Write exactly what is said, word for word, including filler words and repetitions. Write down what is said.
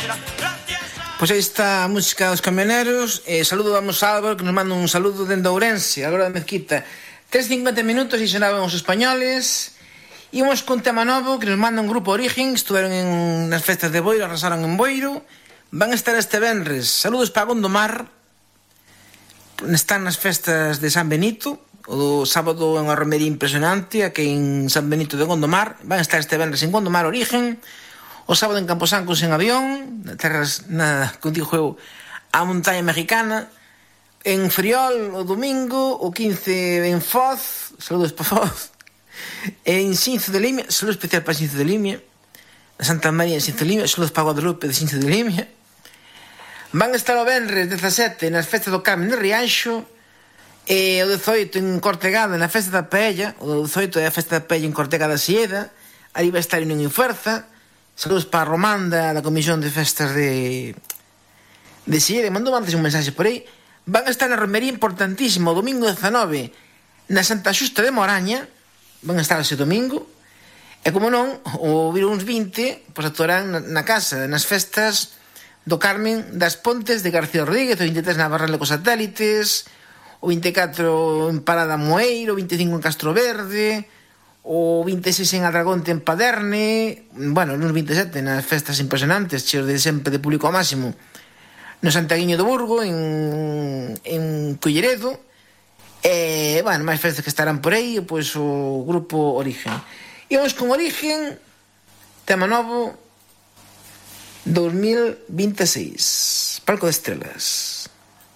Pois aí está a música dos camioneros. eh, Saludamos a Álvaro, que nos manda un saludo dende Ourense, agora da Mezquita. Tres cincuenta minutos e sonaban os españoles. Imos con tema novo que nos manda un grupo Origen. Estuveron en, nas festas de Boiro, arrasaron en Boiro. Van a estar este venres. Saludos para Gondomar. Están nas festas de San Benito. O sábado é unha romería impresionante aquí en San Benito de Gondomar. Van a estar este venres en Gondomar Origen. O sábado en Camposancos en avión, na terras, na, contigo eu, a montaña mexicana. En Friol o domingo, o quince en Foz, saludos para Foz. En Xinzo de Limia, saludo especial para Xinzo de Limia. Na Santa María en Xinzo de Limia, saludos para Guadalupe de Xinzo de Limia. Van a estar o venres dezasete nas festas do Carmen de Rianxo. E o dezoito en Cortegada na festa da Paella. O dezoito é a festa da Paella en Cortegada Sieda. Ali vai estar Unión e Fuerza. Saludos para Romanda, da Comisión de Festas de de Sieda. Mandou antes un mensaxe por aí. Van a estar na romería importantísima o domingo dezanove na Santa Xusta de Moraña. Van a estar ese domingo. E como non, o Viruns vinte pois actuarán na, na casa, nas festas do Carmen das Pontes de García Rodríguez, o vinte e tres na Barranle cos Satélites, o vinte e catro en Parada Moeiro, o vinte e cinco en Castro Verde, o vinte e seis en Adragonte en Paderne, bueno, nos vinte e sete nas festas impresionantes, cheos de sempre de público ao máximo, no Santaguiño do Burgo, en, en Culleredo, e, bueno, máis festas que estarán por aí, pois o grupo Origen. Imos con Origen, tema novo, dos mil vinte e seis, Palco de Estrelas.